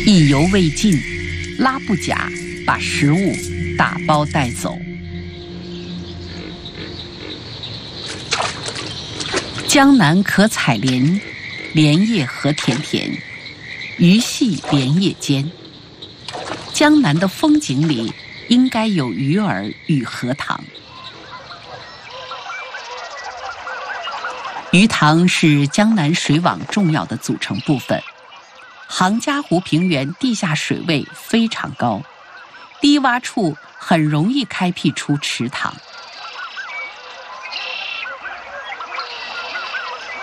意犹未尽，拉布甲把食物打包带走。江南可采莲，莲叶何田田，鱼戏莲叶间。江南的风景里应该有鱼儿与荷塘。鱼塘是江南水网重要的组成部分。杭嘉湖平原地下水位非常高，低洼处很容易开辟出池塘。